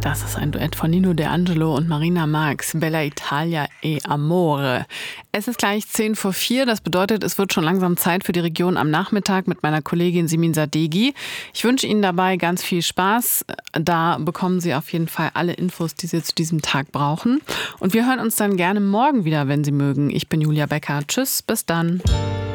Das ist ein Duett von Nino D'Angelo und Marina Marx, Bella Italia e Amore. Es ist gleich 4:10. Das bedeutet, es wird schon langsam Zeit für die Region am Nachmittag mit meiner Kollegin Simin Sadeghi. Ich wünsche Ihnen dabei ganz viel Spaß. Da bekommen Sie auf jeden Fall alle Infos, die Sie zu diesem Tag brauchen. Und wir hören uns dann gerne morgen wieder, wenn Sie mögen. Ich bin Julia Becker. Tschüss, bis dann.